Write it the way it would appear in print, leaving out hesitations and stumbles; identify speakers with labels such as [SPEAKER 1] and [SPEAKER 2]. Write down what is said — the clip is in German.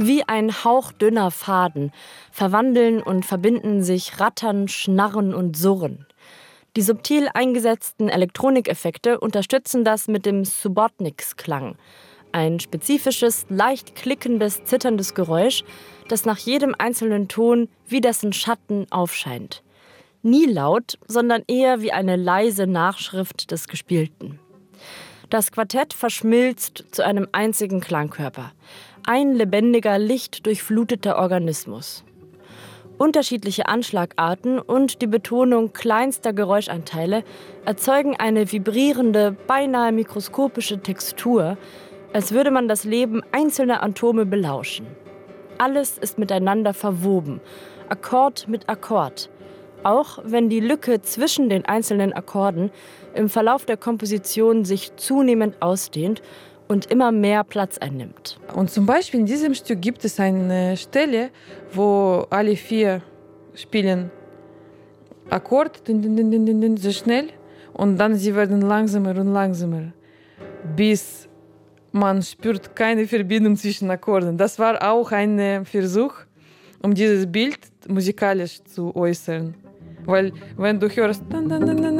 [SPEAKER 1] Wie ein hauchdünner Faden verwandeln und verbinden sich Rattern, Schnarren und Surren. Die subtil eingesetzten Elektronikeffekte unterstützen das mit dem Subotniks-Klang. Ein spezifisches, leicht klickendes, zitterndes Geräusch, das nach jedem einzelnen Ton wie dessen Schatten aufscheint. Nie laut, sondern eher wie eine leise Nachschrift des Gespielten. Das Quartett verschmilzt zu einem einzigen Klangkörper. Ein lebendiger, lichtdurchfluteter Organismus. Unterschiedliche Anschlagarten und die Betonung kleinster Geräuschanteile erzeugen eine vibrierende, beinahe mikroskopische Textur, als würde man das Leben einzelner Atome belauschen. Alles ist miteinander verwoben, Akkord mit Akkord, auch wenn die Lücke zwischen den einzelnen Akkorden im Verlauf der Komposition sich zunehmend ausdehnt und immer mehr Platz einnimmt.
[SPEAKER 2] Und zum Beispiel in diesem Stück gibt es eine Stelle, wo alle 4 spielen Akkord, sehr schnell, und dann sie werden langsamer und langsamer, bis man spürt keine Verbindung zwischen Akkorden. Das war auch ein Versuch, um dieses Bild musikalisch zu äußern. Weil wenn du hörst